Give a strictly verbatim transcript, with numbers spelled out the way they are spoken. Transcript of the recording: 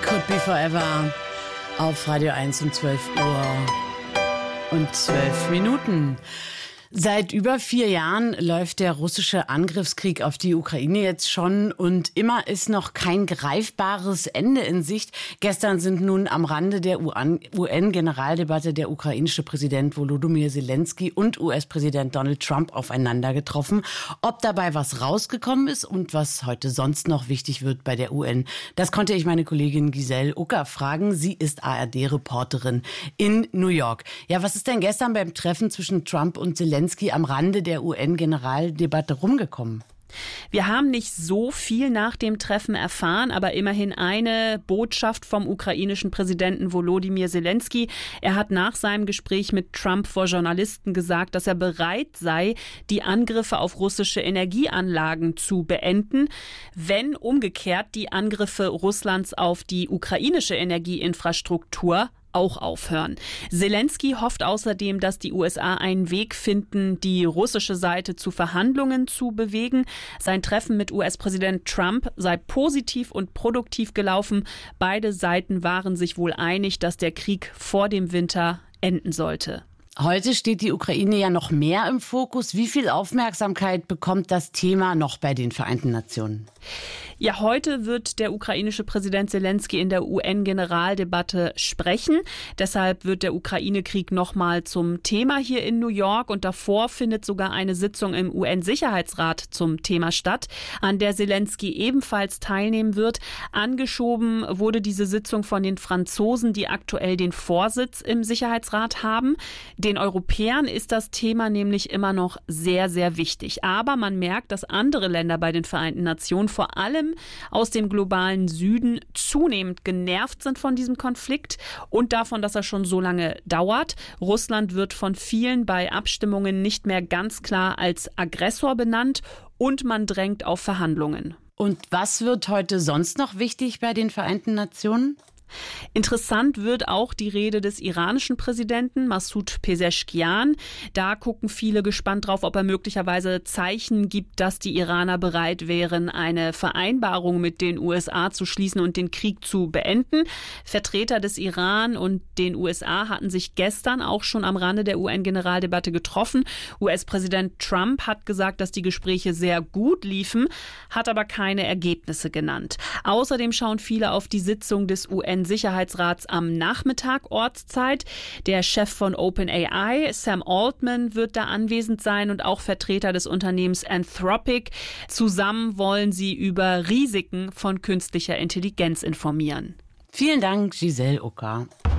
Could Be Forever auf Radio eins um zwölf Uhr und zwölf Minuten. Seit über vier Jahren läuft der russische Angriffskrieg auf die Ukraine jetzt schon und immer ist noch kein greifbares Ende in Sicht. Gestern sind nun am Rande der U N-Generaldebatte der ukrainische Präsident Volodymyr Zelensky und U S-Präsident Donald Trump aufeinander getroffen. Ob dabei was rausgekommen ist und was heute sonst noch wichtig wird bei der U N, das konnte ich meine Kollegin Giselle Ucker fragen. Sie ist A R D-Reporterin in New York. Ja, was ist denn gestern beim Treffen zwischen Trump und Zelensky am Rande der U N-Generaldebatte rumgekommen? Wir haben nicht so viel nach dem Treffen erfahren, aber immerhin eine Botschaft vom ukrainischen Präsidenten Volodymyr Zelensky. Er hat nach seinem Gespräch mit Trump vor Journalisten gesagt, dass er bereit sei, die Angriffe auf russische Energieanlagen zu beenden, wenn umgekehrt die Angriffe Russlands auf die ukrainische Energieinfrastruktur auch aufhören. Zelensky hofft außerdem, dass die U S A einen Weg finden, die russische Seite zu Verhandlungen zu bewegen. Sein Treffen mit U S-Präsident Trump sei positiv und produktiv gelaufen. Beide Seiten waren sich wohl einig, dass der Krieg vor dem Winter enden sollte. Heute steht die Ukraine ja noch mehr im Fokus. Wie viel Aufmerksamkeit bekommt das Thema noch bei den Vereinten Nationen? Ja, heute wird der ukrainische Präsident Zelensky in der U N-Generaldebatte sprechen. Deshalb wird der Ukraine-Krieg nochmal zum Thema hier in New York. Und davor findet sogar eine Sitzung im U N-Sicherheitsrat zum Thema statt, an der Zelensky ebenfalls teilnehmen wird. Angeschoben wurde diese Sitzung von den Franzosen, die aktuell den Vorsitz im Sicherheitsrat haben. Den Europäern ist das Thema nämlich immer noch sehr, sehr wichtig. Aber man merkt, dass andere Länder bei den Vereinten Nationen, vor allem aus dem globalen Süden, zunehmend genervt sind von diesem Konflikt und davon, dass er schon so lange dauert. Russland wird von vielen bei Abstimmungen nicht mehr ganz klar als Aggressor benannt und man drängt auf Verhandlungen. Und was wird heute sonst noch wichtig bei den Vereinten Nationen? Interessant wird auch die Rede des iranischen Präsidenten Massoud Pezeshkian. Da gucken viele gespannt drauf, ob er möglicherweise Zeichen gibt, dass die Iraner bereit wären, eine Vereinbarung mit den U S A zu schließen und den Krieg zu beenden. Vertreter des Iran und den U S A hatten sich gestern auch schon am Rande der U N-Generaldebatte getroffen. U S-Präsident Trump hat gesagt, dass die Gespräche sehr gut liefen, hat aber keine Ergebnisse genannt. Außerdem schauen viele auf die Sitzung des U N-Sicherheitsrats am Nachmittag Ortszeit. Der Chef von OpenAI, Sam Altman, wird da anwesend sein und auch Vertreter des Unternehmens Anthropic. Zusammen wollen sie über Risiken von künstlicher Intelligenz informieren. Vielen Dank, Giselle Ucker.